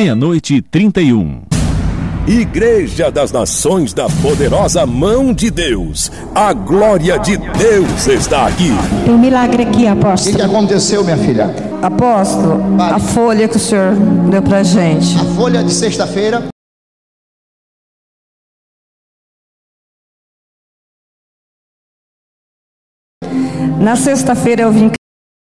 meia-noite e 31. Igreja das Nações da Poderosa Mão de Deus. A glória de Deus está aqui. Tem um milagre aqui, O apóstolo. que aconteceu, minha filha? Apóstolo, a folha que o senhor deu pra gente. A folha de sexta-feira. Na sexta-feira eu vim